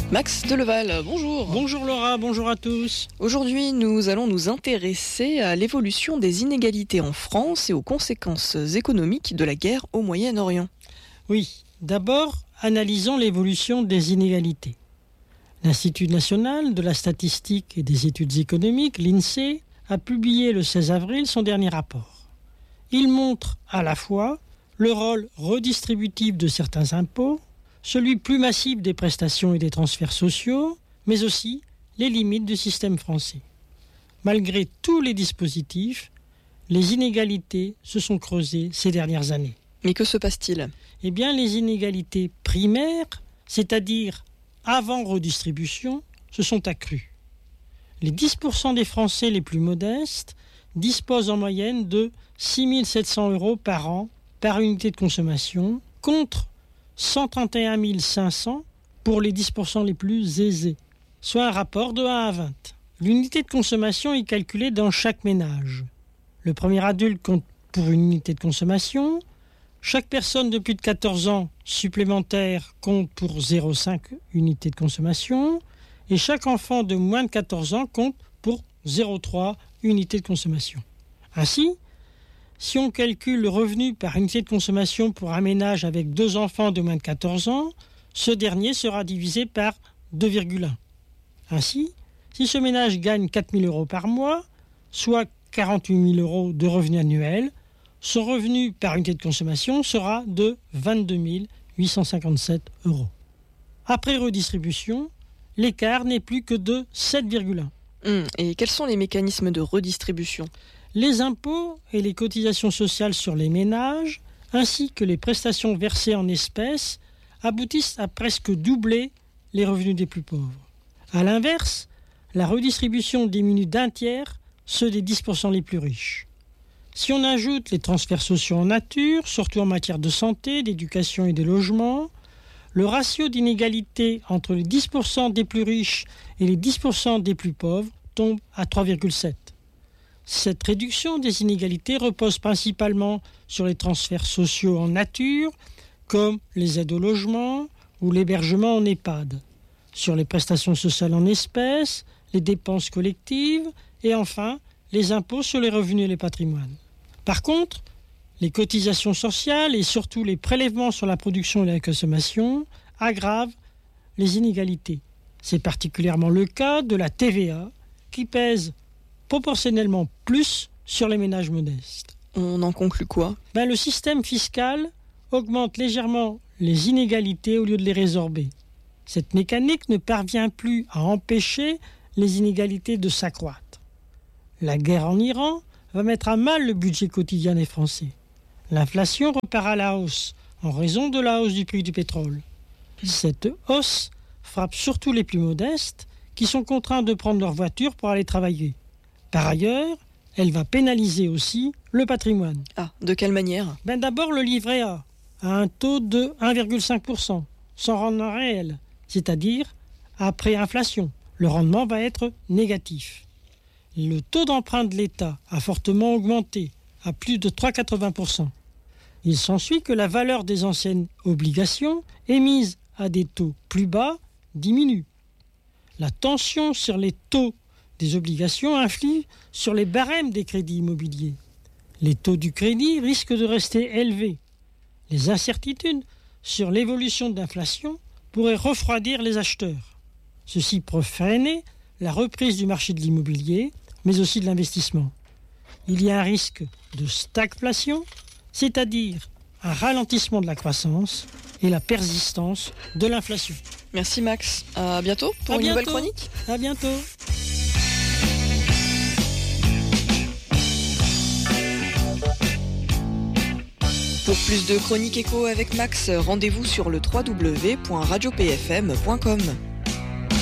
Max Deleval, bonjour. Bonjour Laura, bonjour à tous. Aujourd'hui, nous allons nous intéresser à l'évolution des inégalités en France et aux conséquences économiques de la guerre au Moyen-Orient. Oui, d'abord, analysons l'évolution des inégalités. L'Institut national de la statistique et des études économiques, l'INSEE, a publié le 16 avril son dernier rapport. Il montre à la fois le rôle redistributif de certains impôts, celui plus massif des prestations et des transferts sociaux, mais aussi les limites du système français. Malgré tous les dispositifs, les inégalités se sont creusées ces dernières années. Mais que se passe-t-il ? Eh bien, les inégalités primaires, c'est-à-dire avant redistribution, se sont accrues. Les 10% des Français les plus modestes disposent en moyenne de 6 700 € par an par unité de consommation, contre 131 500 pour les 10% les plus aisés, soit un rapport de 1 à 20. L'unité de consommation est calculée dans chaque ménage. Le premier adulte compte pour une unité de consommation. Chaque personne de plus de 14 ans supplémentaire compte pour 0,5 unités de consommation. Et chaque enfant de moins de 14 ans compte pour 0,3 unités de consommation. Ainsi, si on calcule le revenu par unité de consommation pour un ménage avec 2 enfants de moins de 14 ans, ce dernier sera divisé par 2,1. Ainsi, si ce ménage gagne 4 000 € par mois, soit 48 000 € de revenu annuel, son revenu par unité de consommation sera de 22 857 €. Après redistribution, l'écart n'est plus que de 7,1. Et quels sont les mécanismes de redistribution ? Les impôts et les cotisations sociales sur les ménages, ainsi que les prestations versées en espèces, aboutissent à presque doubler les revenus des plus pauvres. A l'inverse, la redistribution diminue d'un tiers ceux des 10% les plus riches. Si on ajoute les transferts sociaux en nature, surtout en matière de santé, d'éducation et de logement, le ratio d'inégalité entre les 10% des plus riches et les 10% des plus pauvres tombe à 3,7. Cette réduction des inégalités repose principalement sur les transferts sociaux en nature, comme les aides au logement ou l'hébergement en EHPAD, sur les prestations sociales en espèces, les dépenses collectives et enfin les impôts sur les revenus et les patrimoines. Par contre, les cotisations sociales et surtout les prélèvements sur la production et la consommation aggravent les inégalités. C'est particulièrement le cas de la TVA qui pèse proportionnellement plus sur les ménages modestes. On en conclut quoi ? Le système fiscal augmente légèrement les inégalités au lieu de les résorber. Cette mécanique ne parvient plus à empêcher les inégalités de s'accroître. La guerre en Iran va mettre à mal le budget quotidien des Français. L'inflation repart à la hausse en raison de la hausse du prix du pétrole. Cette hausse frappe surtout les plus modestes qui sont contraints de prendre leur voiture pour aller travailler. Par ailleurs, elle va pénaliser aussi le patrimoine. Ah, de quelle manière ? D'abord, le livret A un taux de 1,5%, sans rendement réel, c'est-à-dire après inflation. Le rendement va être négatif. Le taux d'emprunt de l'État a fortement augmenté, à plus de 3,80%. Il s'ensuit que la valeur des anciennes obligations émises à des taux plus bas diminue. La tension sur les taux des obligations influe sur les barèmes des crédits immobiliers. Les taux du crédit risquent de rester élevés. Les incertitudes sur l'évolution de l'inflation pourraient refroidir les acheteurs. Ceci peut freiner la reprise du marché de l'immobilier, mais aussi de l'investissement. Il y a un risque de stagflation, c'est-à-dire un ralentissement de la croissance et la persistance de l'inflation. Merci Max. À bientôt pour une nouvelle chronique. À bientôt. Pour plus de chroniques éco avec Max, rendez-vous sur le www.radiopfm.com.